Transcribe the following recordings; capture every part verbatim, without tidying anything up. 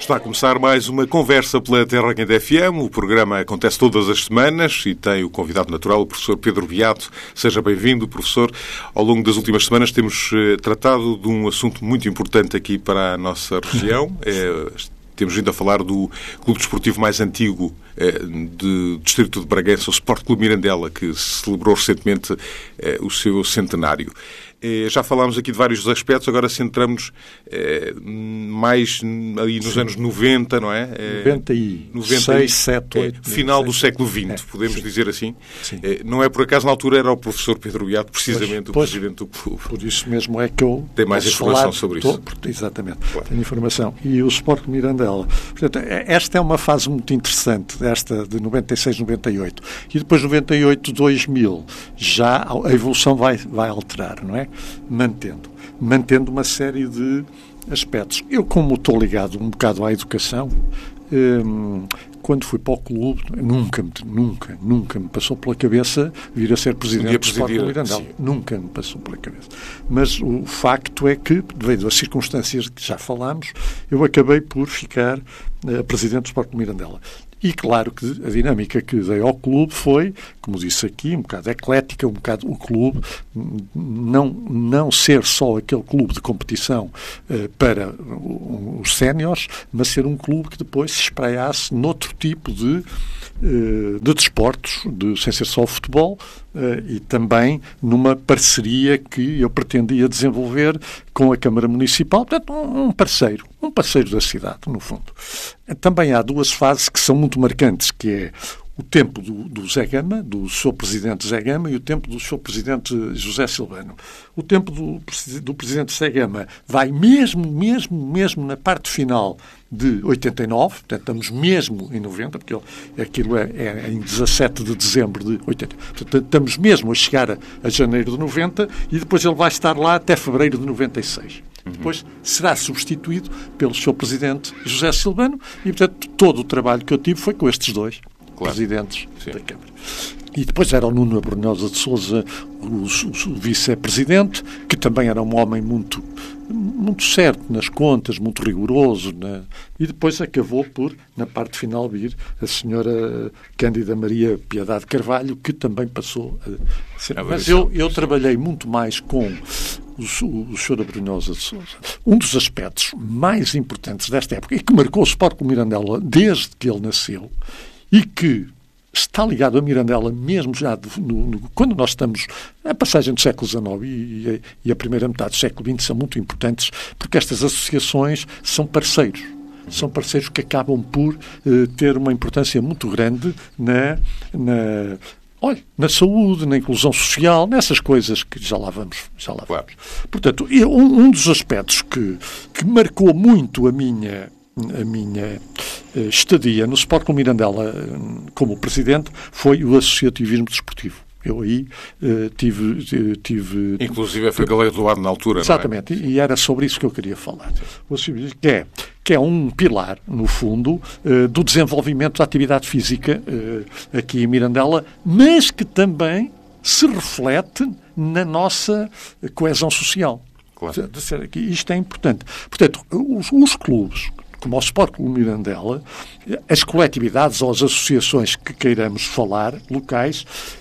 Está a começar mais uma conversa pela Terra Quente F M. O programa acontece todas as semanas e tem o convidado natural, o professor Pedro Beato. Seja bem-vindo, professor. Ao longo das últimas semanas temos eh, tratado de um assunto muito importante aqui para a nossa região. É, temos vindo a falar do clube desportivo mais antigo eh, do distrito de Bragança, o Sport Clube Mirandela, que celebrou recentemente eh, o seu centenário. Já falámos aqui de vários aspectos, agora centramos eh, mais aí nos sim. anos noventa, não é? noventa e seis, sete, oito. É, final do século vinte, é, podemos sim. dizer assim. Eh, não é por acaso, na altura era o professor Pedro Beato, precisamente pois, o presidente do clube. Por isso mesmo é que eu tem mais informação falar, sobre isso. Tô, exatamente, claro. Tenho informação. E o Sport Mirandela. Portanto, esta é uma fase muito interessante, esta de noventa e seis, noventa e oito. E depois noventa e oito, dois mil, já a evolução vai, vai alterar, não é? Mantendo. Mantendo uma série de aspectos. Eu, como estou ligado um bocado à educação, hum, quando fui para o clube, nunca, nunca, nunca me passou pela cabeça vir a ser presidente do Sport Clube Mirandela. Nunca me passou pela cabeça. Mas o facto é que, devido às circunstâncias que já falámos, eu acabei por ficar uh, presidente do Sport Clube Mirandela. E claro que a dinâmica que dei ao clube foi, como disse aqui, um bocado eclética, um bocado o clube não, não ser só aquele clube de competição uh, para os séniores, mas ser um clube que depois se espraiasse noutro tipo de, uh, de desportos, de, sem ser só o futebol, uh, e também numa parceria que eu pretendia desenvolver com a Câmara Municipal, portanto, um parceiro, um parceiro da cidade, no fundo. Também há duas fases que são muito marcantes, que é o tempo do, do Zé Gama, do seu presidente Zé Gama, e o tempo do seu presidente José Silvano. O tempo do, do presidente Zé Gama vai mesmo, mesmo, mesmo na parte final de oitenta e nove, portanto, estamos mesmo em noventa, porque aquilo é, é em dezassete de dezembro de oitenta. Portanto, estamos mesmo a chegar a, a janeiro de noventa e depois ele vai estar lá até fevereiro de noventa e seis. Depois será substituído pelo seu presidente José Silvano e, portanto, todo o trabalho que eu tive foi com estes dois claro. presidentes Sim. da Câmara. E depois era o Nuno Abrunhosa de Sousa, o, o, o vice-presidente, que também era um homem muito, muito certo nas contas, muito rigoroso. Né? E depois acabou por, na parte final, vir a senhora Cândida Maria Piedade Carvalho, que também passou a ser... Mas eu, eu trabalhei muito mais com o, o, o senhor Abrunhosa de Sousa. Um dos aspectos mais importantes desta época, e que marcou o Sport Clube Mirandela desde que ele nasceu, e que está ligado a Mirandela mesmo já de, no, no, quando nós estamos a passagem do século dezenove e, e, e a primeira metade do século vinte são muito importantes porque estas associações são parceiros. São parceiros que acabam por uh, ter uma importância muito grande na, na, olha, na saúde, na inclusão social, nessas coisas que já lá vamos. Já lá vamos. Portanto, um, um dos aspectos que, que marcou muito a minha... a minha uh, estadia no Sport Clube Mirandela uh, como presidente foi o associativismo desportivo. Eu aí uh, tive, tive... Inclusive foi galardoado na altura, exatamente, não é? E era sobre isso que eu queria falar. O associativismo que é, que é um pilar, no fundo, uh, do desenvolvimento da atividade física uh, aqui em Mirandela, mas que também se reflete na nossa coesão social. Claro. Isto é importante. Portanto, os, os clubes, como o Sport Clube Mirandela, as coletividades ou as associações que queiramos falar, locais,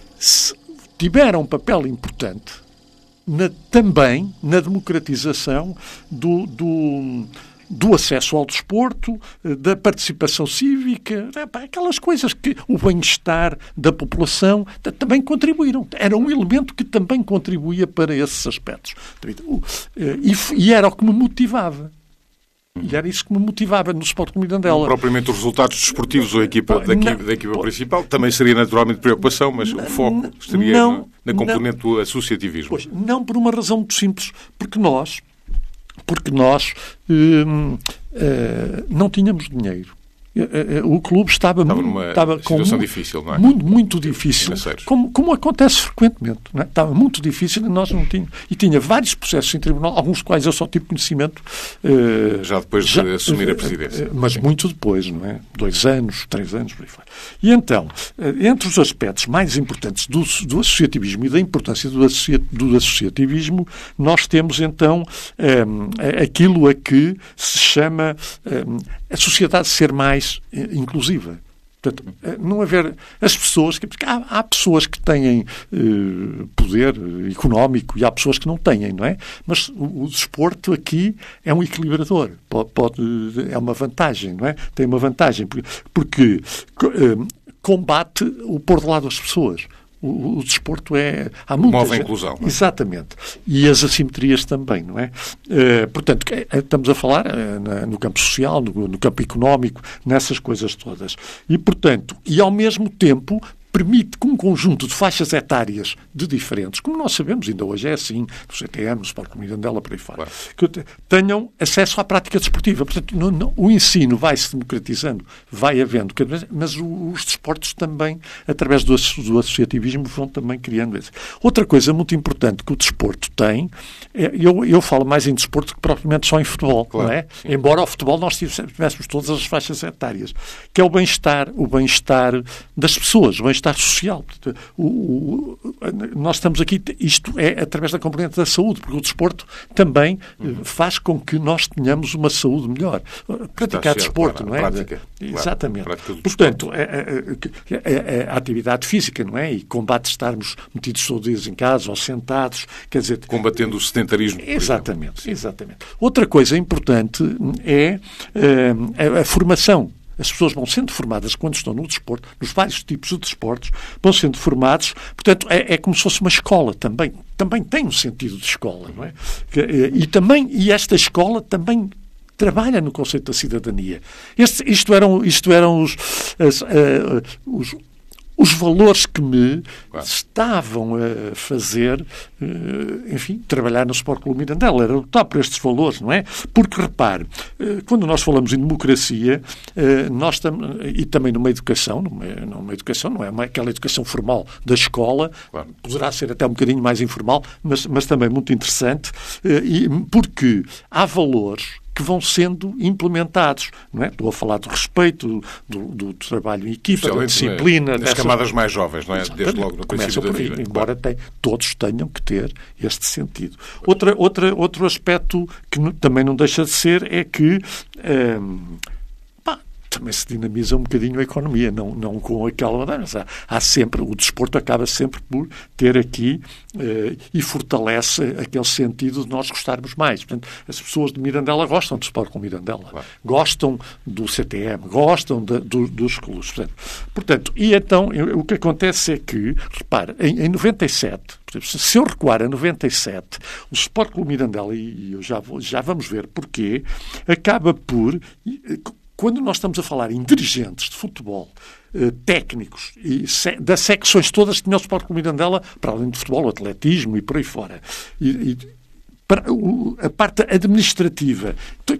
tiveram um papel importante na, também na democratização do, do, do acesso ao desporto, da participação cívica, aquelas coisas que o bem-estar da população também contribuíram. Era um elemento que também contribuía para esses aspectos. E, e era o que me motivava. E era isso que me motivava no Sport Clube Mirandela. Não propriamente os resultados desportivos ou a equipa, da, equipa, da equipa principal, também seria naturalmente preocupação, mas o foco estaria não, na, na componente não, do associativismo. Pois, não por uma razão muito simples, porque nós, porque nós hum, uh, não tínhamos dinheiro. O clube estava, estava numa estava situação com, difícil, não é? Muito, muito difícil, como, como acontece frequentemente. Não é? Estava muito difícil e nós não tínhamos. E tinha vários processos em tribunal, alguns dos quais eu só tive conhecimento. Uh, já depois de já, assumir a presidência. Uh, mas Sim. muito depois, não é? Dois anos, três anos, por aí fora. E então, uh, entre os aspectos mais importantes do, do associativismo e da importância do, associa, do associativismo, nós temos então um, aquilo a que se chama uh, a sociedade ser mais uh, inclusiva. Portanto, não haver as pessoas, porque há, há pessoas que têm uh, poder económico e há pessoas que não têm, não é? Mas o, o desporto aqui é um equilibrador, pode, pode, é uma vantagem, não é? Tem uma vantagem, porque, porque uh, combate o pôr de lado das pessoas. O, o desporto é... Há muita Move a gente, inclusão. Não é? Exatamente. E as assimetrias também, não é? Uh, portanto, estamos a falar uh, na, no campo social, no, no campo económico, nessas coisas todas. E, portanto, e ao mesmo tempo permite que um conjunto de faixas etárias de diferentes, como nós sabemos, ainda hoje é assim, no C T M, no Sport Clube Mirandela, por aí fora, claro, que tenham acesso à prática desportiva. Portanto, no, no, o ensino vai se democratizando, vai havendo, mas os desportos também, através do, do associativismo, vão também criando isso. Outra coisa muito importante que o desporto tem, é, eu, eu falo mais em desporto que propriamente só em futebol, claro, não é? Sim. Embora ao futebol nós tivéssemos todas as faixas etárias, que é o bem-estar, o bem-estar das pessoas, o bem-estar social. O, o, nós estamos aqui, isto é através da componente da saúde, porque o desporto também uhum. faz com que nós tenhamos uma saúde melhor. Praticar certo, desporto, claro, não é? Prática, exatamente. Claro, portanto, a, a, a, a atividade física, não é? E combate estarmos metidos todos os dias em casa ou sentados, quer dizer... Combatendo o sedentarismo. Exatamente, exatamente. Outra coisa importante é uh, a, a formação. As pessoas vão sendo formadas quando estão no desporto, nos vários tipos de desportos, vão sendo formados, portanto, é, é como se fosse uma escola também. Também tem um sentido de escola, não é? E, também, e esta escola também trabalha no conceito da cidadania. Este, isto eram, isto eram os, as, uh, os os valores que me claro. estavam a fazer, enfim, trabalhar no Sport Clube Mirandela. Era lutar por estes valores, não é? Porque, repare, quando nós falamos em democracia, nós tam- e também numa educação, numa, numa educação, não é uma, aquela educação formal da escola, claro. poderá ser até um bocadinho mais informal, mas, mas também muito interessante, e, porque há valores que vão sendo implementados. Não é? Estou a falar do respeito, do, do trabalho em equipa, da disciplina. Das dessas... camadas mais jovens, não é? Exatamente. Desde logo no princípio da vida. Embora tem, todos tenham que ter este sentido. Outra, outra, outro aspecto que n- também não deixa de ser é que hum, pá, também se dinamiza um bocadinho a economia, não, não com aquela mudança. Há, há sempre, o desporto acaba sempre por ter aqui uh, e fortalece aquele sentido de nós gostarmos mais. Portanto, as pessoas de Mirandela gostam de Sport com Mirandela, claro. gostam do C T M, gostam de, do, dos clubes. Portanto, portanto, e então eu, o que acontece é que, repare, em, em noventa e sete, se eu recuar a noventa e sete, o Sport Clube Mirandela, e, e eu já, vou, já vamos ver porquê, acaba por... Quando nós estamos a falar em dirigentes de futebol, eh, técnicos, e se, das secções todas que tinha o Sport Clube Mirandela, para além de futebol, o atletismo e por aí fora, e, e para, o, a parte administrativa,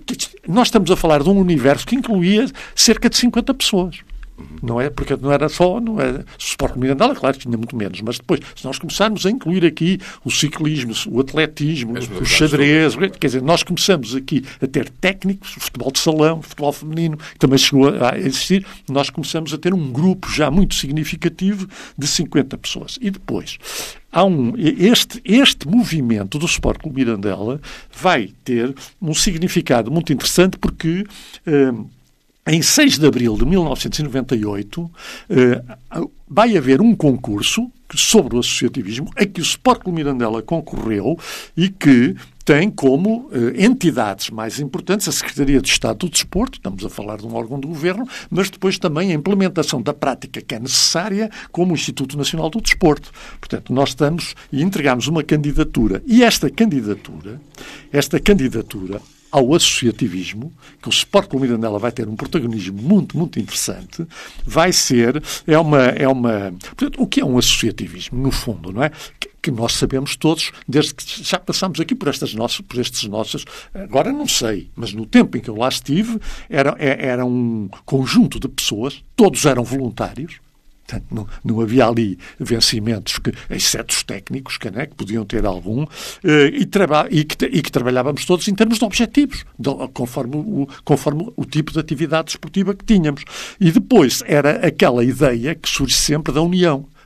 nós estamos a falar de um universo que incluía cerca de cinquenta pessoas. Não é? Porque não era só não era, o Sport Clube Mirandela, claro que tinha muito menos, mas depois, se nós começarmos a incluir aqui o ciclismo, o atletismo, o xadrez, quer dizer, nós começamos aqui a ter técnicos, o futebol de salão, o futebol feminino, que também chegou a existir, nós começamos a ter um grupo já muito significativo de cinquenta pessoas. E depois, há um, este, este movimento do Sport Clube Mirandela vai ter um significado muito interessante porque... Hum, em seis de abril de mil novecentos e noventa e oito, eh, vai haver um concurso sobre o associativismo a que o Sport Clube Mirandela concorreu e que tem como eh, entidades mais importantes a Secretaria de Estado do Desporto, estamos a falar de um órgão do Governo, mas depois também a implementação da prática que é necessária como o Instituto Nacional do Desporto. Portanto, nós estamos e entregamos uma candidatura. E esta candidatura, esta candidatura ao associativismo, que o Sport Clube Mirandela vai ter um protagonismo muito, muito interessante, vai ser, é uma, é uma... Portanto, o que é um associativismo, no fundo, não é? Que, que nós sabemos todos, desde que já passamos aqui por estas nossas, por estes nossos, agora não sei, mas no tempo em que eu lá estive, era, era um conjunto de pessoas, todos eram voluntários. Portanto, não, não havia ali vencimentos, que, exceto os técnicos, que, né, que podiam ter algum, eh, e, traba- e, que, e que trabalhávamos todos em termos de objetivos, de, conforme, o, conforme o tipo de atividade desportiva que tínhamos. E depois era aquela ideia que surge sempre da união.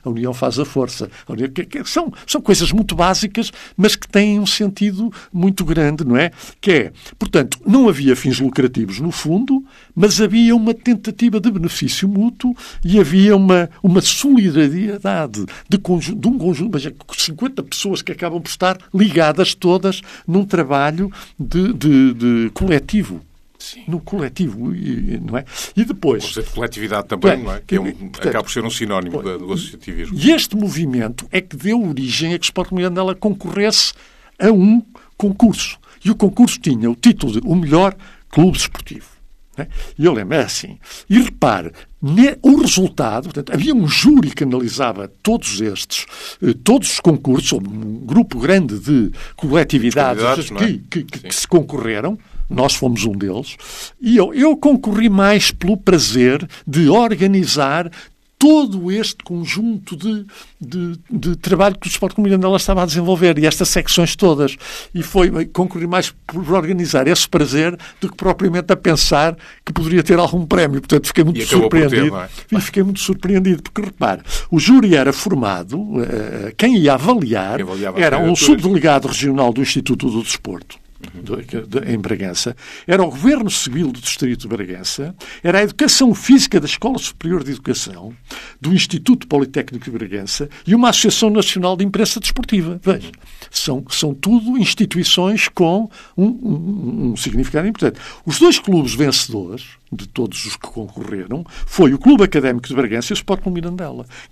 a união faz a força. A união, que, que são, são coisas muito básicas, mas que têm um sentido muito grande, não é? Que é, portanto, não havia fins lucrativos no fundo, mas havia uma tentativa de benefício mútuo e havia uma, uma solidariedade de, conjunto, de um conjunto, mas cinquenta pessoas que acabam por estar ligadas todas num trabalho de, de, de coletivo. Sim. No coletivo, não é? E depois... O conceito de coletividade também, bem, não é? Que é um, portanto, acaba por ser um sinónimo do, do associativismo. E este movimento é que deu origem a que o Sport Mirandela concorresse a um concurso. E o concurso tinha o título de o melhor clube desportivo. É? E eu lembro, é assim. E repare, o resultado, portanto, havia um júri que analisava todos estes, todos os concursos, um grupo grande de coletividades que, é? que, que, que se concorreram. Nós fomos um deles. E eu, eu concorri mais pelo prazer de organizar todo este conjunto de, de, de trabalho que o Sport Clube Mirandela estava a desenvolver e estas secções todas. E foi concorrer mais por organizar esse prazer do que propriamente a pensar que poderia ter algum prémio. Portanto, fiquei muito surpreendido. Ter, é? E fiquei muito surpreendido, porque, repare, o júri era formado, uh, quem ia avaliar quem era um subdelegado regional do Instituto do Desporto, em Bragança, era o Governo Civil do Distrito de Bragança, era a Educação Física da Escola Superior de Educação, do Instituto Politécnico de Bragança e uma Associação Nacional de Imprensa Desportiva. Veja, são, são tudo instituições com um, um, um significado importante. Os dois clubes vencedores, de todos os que concorreram, foi o Clube Académico de Bragança e o Sport Clube Mirandela,